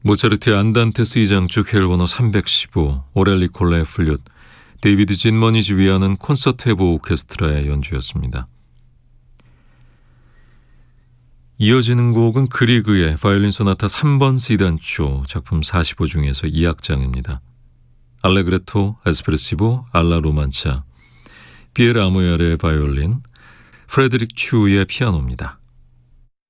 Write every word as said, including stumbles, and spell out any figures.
모차르트의 안단테스 이 장조 퀘일번호 삼백십오, 오렐리 콜레의 플룻, 데이비드 진머니 지휘하는 콘서트 해보 오케스트라의 연주였습니다. 이어지는 곡은 그리그의 바이올린 소나타 삼 번 C단조 작품 사십오 중에서 이 악장입니다. 알레그레토, 에스프레시보, 알라 로만차, 피에르 아모야르의 바이올린, 프레드릭 추의 피아노입니다.